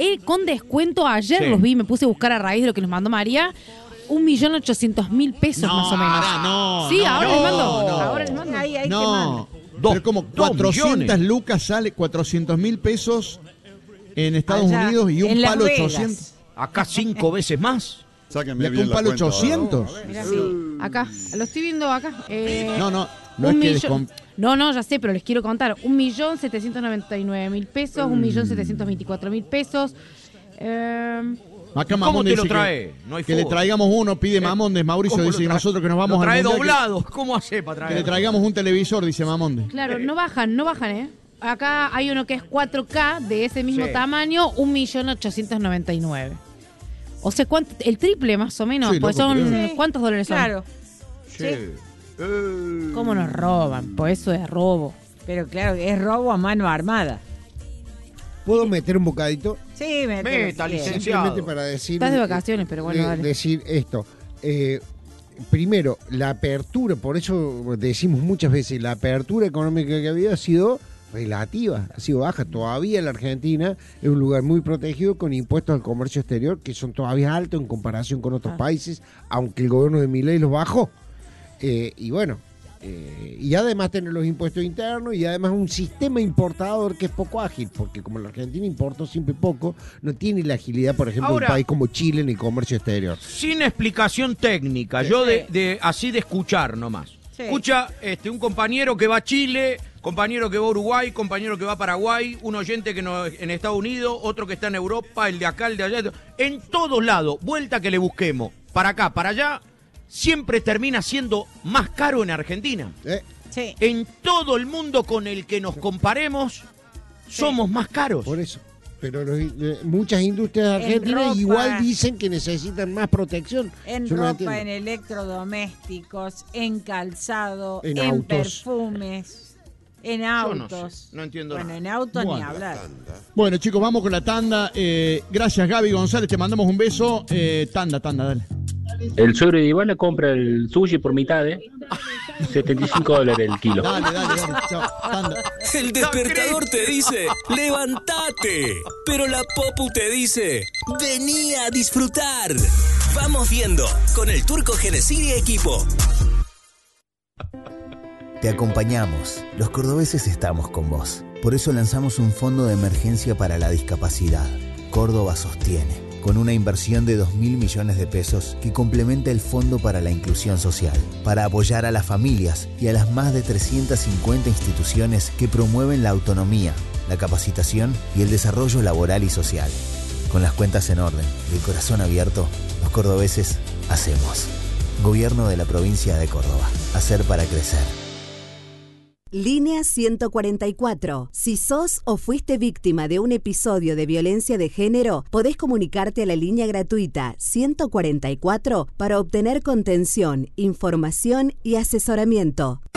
con descuento. Ayer Sí. los vi, me puse a buscar a raíz de lo que nos mandó María. 1.800.000 pesos más o menos. Sí, ahora les mando. Ahora les mando. Ahí te No, mando. pero como 400 millones. lucas sale 400.000 pesos en Estados Allá, Unidos y un en Las palo Vegas. 800. Acá 5 veces más. Y Sáquenme acá bien un la palo cuenta. 800. Mirá, acá, lo estoy viendo acá. No Un es que millón- No, ya sé, pero les quiero contar. 1.799.000 pesos, 1.724.000 pesos. Acá ¿Cómo Mamonde te lo dice trae? No hay que le fútbol. traigamos uno, pide Mamonde. Mauricio ¿Cómo dice lo que trae? nosotros que nos vamos Lo al trae mundial, doblado. ¿Cómo hace para que le traer? traigamos un televisor, dice Mamonde. Claro, no bajan, ¿eh? Acá hay uno que es 4K de ese mismo Sí. tamaño, 1.899.000. O sea, el triple más o menos. Sí, Pues loco, son. pero- Sí, ¿Cuántos dólares son? Claro, Sí. ¿Cómo nos roban? Pues eso es robo. pero claro, es robo a mano armada. ¿Puedo meter un bocadito? Sí, Meta, licenciado. Simplemente para decir... Estás de vacaciones, pero bueno, dale. Decir esto. Primero, la apertura, por eso decimos muchas veces, la apertura económica que había sido relativa, ha sido baja. Todavía la Argentina es un lugar muy protegido con impuestos al comercio exterior que son todavía altos en comparación con otros países, aunque el gobierno de Milei los bajó. Y bueno, y además tener los impuestos internos y además un sistema importador que es poco ágil, porque como la Argentina importó siempre poco, no tiene la agilidad, por ejemplo, Ahora- de un país como Chile en el comercio exterior. Sin explicación técnica, yo así de escuchar nomás. Sí. Escucha un compañero que va a Chile, compañero que va a Uruguay, compañero que va a Paraguay, un oyente que no, en Estados Unidos, otro que está en Europa, el de acá, el de allá. En todos lados, vuelta que le busquemos, para acá, para allá, siempre termina siendo más caro en Argentina. Sí. En todo el mundo con el que nos comparemos, somos más caros. Por eso. Pero muchas industrias En argentinas ropa. igual dicen que necesitan más protección. En Yo no ropa, entiendo. en electrodomésticos, en calzado, En en autos. perfumes, en Yo no autos. sé, no entiendo Bueno, nada. en autos ni Bueno. hablar. Bueno, chicos, vamos con la tanda. Gracias, Gaby González. Te mandamos un beso. Tanda, dale. El suegro de Ivana compra el sushi por mitad, $75 el kilo. Dale. Chao. Tanda. El despertador te dice, levántate. Pero la Popu te dice, vení a disfrutar. Vamos viendo con el Turco Genesini equipo. Te acompañamos. Los cordobeses estamos con vos. Por eso lanzamos un fondo de emergencia para la discapacidad. Córdoba sostiene, con una inversión de 2.000 millones de pesos que complementa el Fondo para la Inclusión Social, para apoyar a las familias y a las más de 350 instituciones que promueven la autonomía, la capacitación y el desarrollo laboral y social. Con las cuentas en orden y el corazón abierto, los cordobeses hacemos. Gobierno de la provincia de Córdoba. Hacer para crecer. Línea 144. Si sos o fuiste víctima de un episodio de violencia de género, podés comunicarte a la línea gratuita 144 para obtener contención, información y asesoramiento.